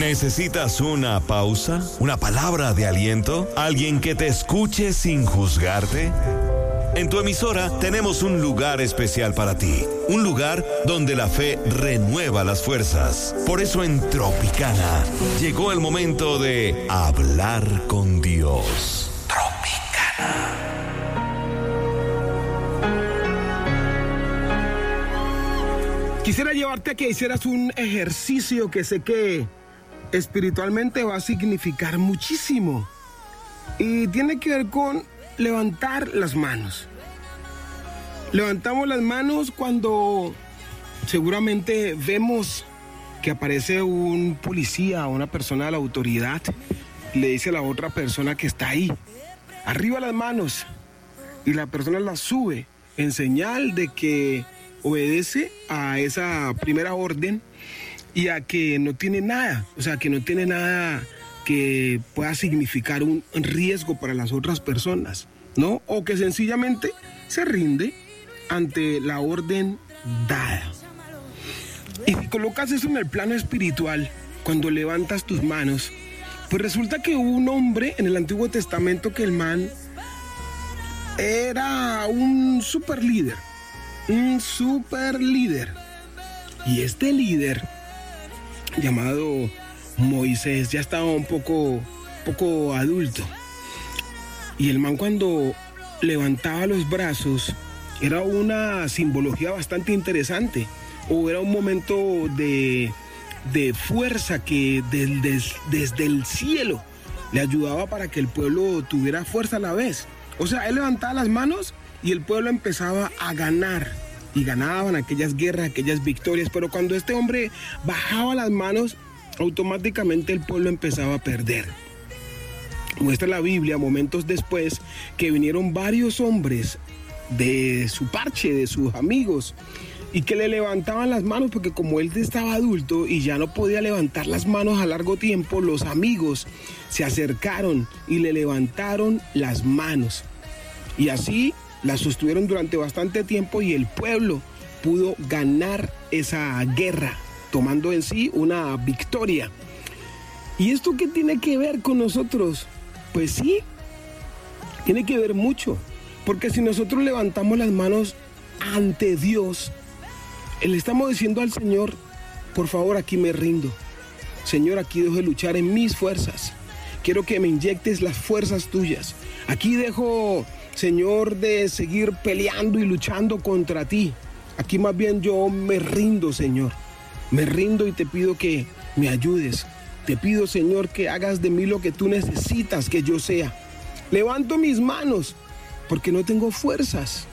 ¿Necesitas una pausa? ¿Una palabra de aliento? ¿Alguien que te escuche sin juzgarte? En tu emisora tenemos un lugar especial para ti, un lugar donde la fe renueva las fuerzas. Por eso en Tropicana llegó el momento de hablar con Dios. Tropicana. Quisiera llevarte a que hicieras un ejercicio que sé que espiritualmente va a significar muchísimo. Y tiene que ver con levantar las manos. Levantamos las manos cuando seguramente vemos que aparece un policía o una persona de la autoridad y le dice a la otra persona que está ahí: arriba las manos. Y la persona las sube en señal de que obedece a esa primera orden y a que no tiene nada, o sea, que no tiene nada que pueda significar un riesgo para las otras personas, ¿no? O que sencillamente se rinde ante la orden dada. Y si colocas eso en el plano espiritual, cuando levantas tus manos, pues resulta que hubo un hombre en el Antiguo Testamento que el man era un super líder. Y este líder, llamado Moisés, ya estaba un poco adulto. Y el man, cuando levantaba los brazos, era una simbología bastante interesante, o era un momento de fuerza que desde el cielo le ayudaba para que el pueblo tuviera fuerza a la vez. O sea, él levantaba las manos y el pueblo empezaba a ganar, y ganaban aquellas guerras, aquellas victorias. Pero cuando este hombre bajaba las manos, automáticamente el pueblo empezaba a perder. Muestra la Biblia, momentos después, que vinieron varios hombres de su parche, de sus amigos, y que le levantaban las manos, porque como él estaba adulto y ya no podía levantar las manos a largo tiempo, los amigos se acercaron y le levantaron las manos. Y así las sostuvieron durante bastante tiempo y el pueblo pudo ganar esa guerra, tomando en sí una victoria. ¿Y esto qué tiene que ver con nosotros? Pues sí, tiene que ver mucho, porque si nosotros levantamos las manos ante Dios, le estamos diciendo al Señor: por favor, aquí me rindo. Señor, aquí dejo de luchar en mis fuerzas. Quiero que me inyectes las fuerzas tuyas. Aquí dejo, Señor, de seguir peleando y luchando contra ti. Aquí más bien yo me rindo, Señor. Me rindo y te pido que me ayudes. Te pido, Señor, que hagas de mí lo que tú necesitas que yo sea. Levanto mis manos porque no tengo fuerzas.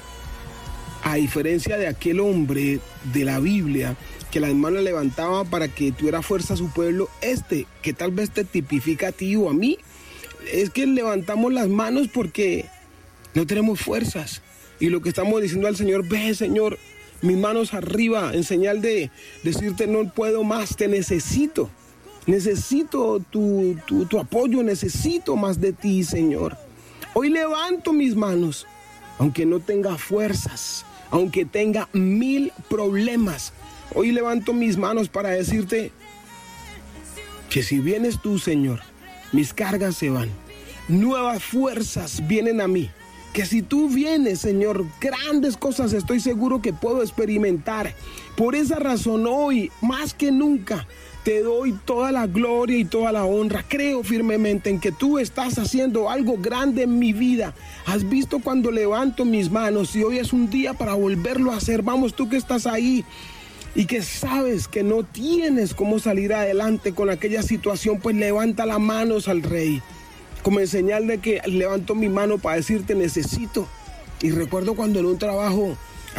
A diferencia de aquel hombre de la Biblia que las manos levantaba para que tuviera fuerza a su pueblo, que tal vez te tipifica a ti o a mí, es que levantamos las manos porque no tenemos fuerzas. Y lo que estamos diciendo al Señor: ve, Señor, mis manos arriba, en señal de decirte: no puedo más, te necesito. Necesito tu apoyo, necesito más de ti, Señor. Hoy levanto mis manos, aunque no tenga fuerzas, aunque tenga 1000 problemas. Hoy levanto mis manos para decirte que si vienes tú, Señor, mis cargas se van. Nuevas fuerzas vienen a mí. Que si tú vienes, Señor, grandes cosas estoy seguro que puedo experimentar. Por esa razón hoy, más que nunca, te doy toda la gloria y toda la honra. Creo firmemente en que tú estás haciendo algo grande en mi vida. Has visto cuando levanto mis manos y hoy es un día para volverlo a hacer. Vamos, tú que estás ahí y que sabes que no tienes cómo salir adelante con aquella situación, pues levanta las manos al Rey, como en señal de que levanto mi mano para decirte: necesito. Y recuerdo cuando en un trabajo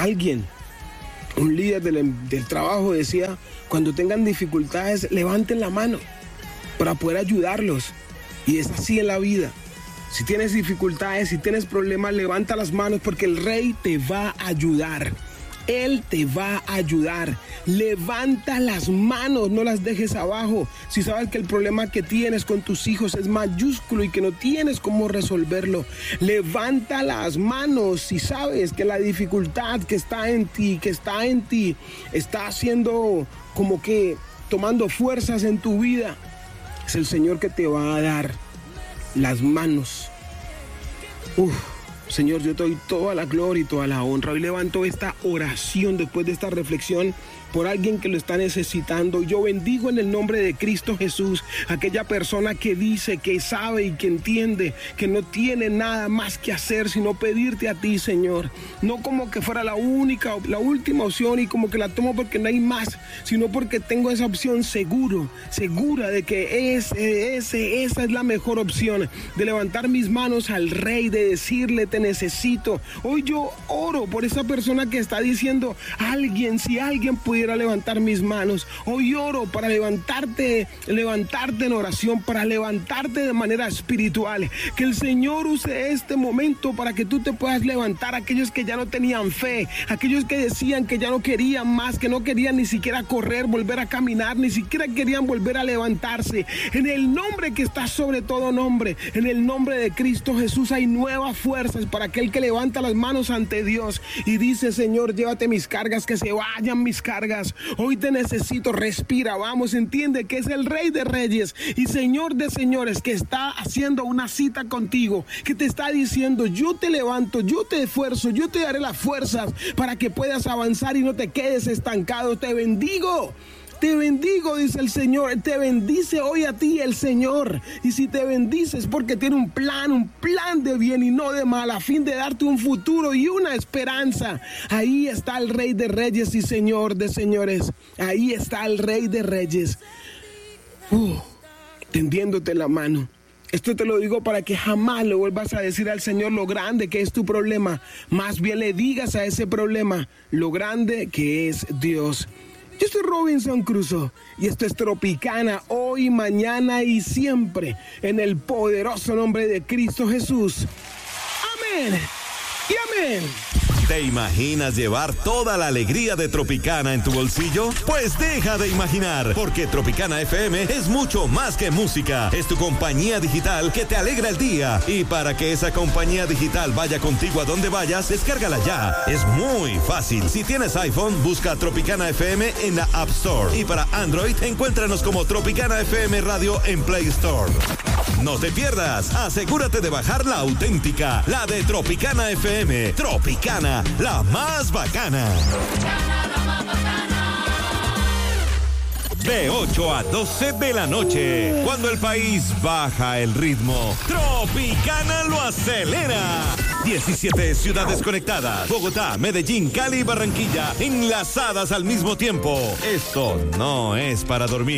un líder del trabajo decía: cuando tengan dificultades, levanten la mano para poder ayudarlos. Y es así en la vida. Si tienes dificultades, si tienes problemas, levanta las manos porque el Rey te va a ayudar. Él te va a ayudar. Levanta las manos, no las dejes abajo. Si sabes que el problema que tienes con tus hijos es mayúsculo y que no tienes cómo resolverlo, levanta las manos. Si sabes que la dificultad que está en ti, está haciendo como que tomando fuerzas en tu vida, Es el Señor que te va a dar las manos. Señor, yo te doy toda la gloria y toda la honra. Hoy levanto esta oración después de esta reflexión por alguien que lo está necesitando. Yo bendigo en el nombre de Cristo Jesús aquella persona que dice, que sabe y que entiende que no tiene nada más que hacer sino pedirte a ti, Señor. No como que fuera la única, la última opción y como que la tomo porque no hay más, sino porque tengo esa opción segura de que esa es la mejor opción, de levantar mis manos al Rey, de decirle, te necesito. Hoy yo oro por esa persona que está diciendo, si alguien pudiera levantar mis manos. Hoy oro para levantarte en oración, para levantarte de manera espiritual. Que el Señor use este momento para que tú te puedas levantar. Aquellos que ya no tenían fe, aquellos que decían que ya no querían más, que no querían ni siquiera correr, volver a caminar, ni siquiera querían volver a levantarse. En el nombre que está sobre todo nombre, en el nombre de Cristo Jesús, hay nuevas fuerzas para aquel que levanta las manos ante Dios y dice, Señor, llévate mis cargas, que se vayan mis cargas. Hoy te necesito, respira, vamos, entiende que es el Rey de Reyes y Señor de Señores que está haciendo una cita contigo, que te está diciendo, yo te levanto, yo te esfuerzo, yo te daré las fuerzas para que puedas avanzar y no te quedes estancado. Te bendigo, dice el Señor, te bendice hoy a ti el Señor. Y si te bendice es porque tiene un plan de bien y no de mal, a fin de darte un futuro y una esperanza. Ahí está el Rey de Reyes y Señor de Señores. Ahí está el Rey de Reyes, tendiéndote la mano. Esto te lo digo para que jamás le vuelvas a decir al Señor lo grande que es tu problema. Más bien le digas a ese problema lo grande que es Dios. Yo soy Robinson Crusoe y esto es Tropicana, hoy, mañana y siempre, en el poderoso nombre de Cristo Jesús. Amén y amén. ¿Te imaginas llevar toda la alegría de Tropicana en tu bolsillo? Pues deja de imaginar, porque Tropicana FM es mucho más que música. Es tu compañía digital que te alegra el día. Y para que esa compañía digital vaya contigo a donde vayas, descárgala ya. Es muy fácil. Si tienes iPhone, busca Tropicana FM en la App Store. Y para Android, encuéntranos como Tropicana FM Radio en Play Store. No te pierdas, asegúrate de bajar la auténtica, la de Tropicana FM. Tropicana, la más bacana. De 8 a 12 de la noche, cuando el país baja el ritmo, Tropicana lo acelera. 17 ciudades conectadas, Bogotá, Medellín, Cali y Barranquilla, enlazadas al mismo tiempo. Esto no es para dormir.